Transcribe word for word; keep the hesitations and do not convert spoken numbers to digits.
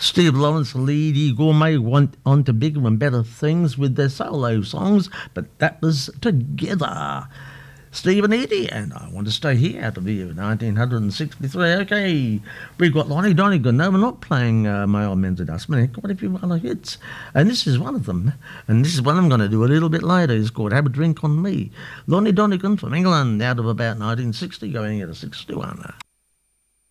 Steve Lawrence, Lady Gourmet went on to bigger and better things with their solo songs, but that was Together. Steve and Eddie, and I Want to Stay Here out of the year nineteen sixty-three. Okay, we've got Lonnie Donegan. No, we're not playing uh, My Old Man's a Dustman. Quite a few other hits, and this is one of them. And this is one I'm going to do a little bit later. It's called Have a Drink on Me. Lonnie Donegan from England, out of about nineteen sixty, going into sixty-one.